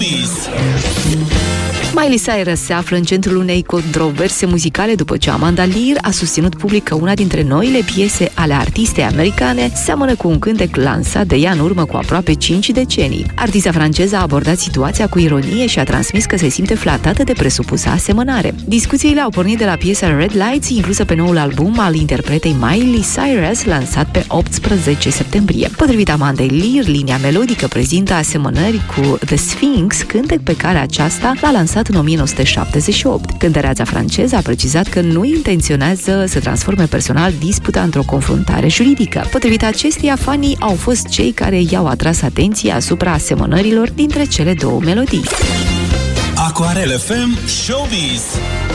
Miley Cyrus se află în centrul unei controverse muzicale după ce Amanda Lear a susținut public că una dintre noile piese ale artistei americane seamănă cu un cântec lansat de ea în urmă cu aproape 5 decenii. Artista franceză a abordat situația cu ironie și a transmis că se simte flatată de presupusă asemănare. Discuțiile au pornit de la piesa Red Lights, inclusă pe noul album al interpretei Miley Cyrus, lansat pe 18 septembrie. Potrivit Amandei Lear, linia melodică prezintă asemănări cu The Sphinx, cântec pe care aceasta l-a lansat în 1978. Cântăreața franceză a precizat că nu intenționează să transforme personal disputa într-o confruntare juridică. Potrivit acesteia, fanii au fost cei care i-au atras atenția asupra asemănărilor dintre cele două melodii. Aquarel FM Showbiz.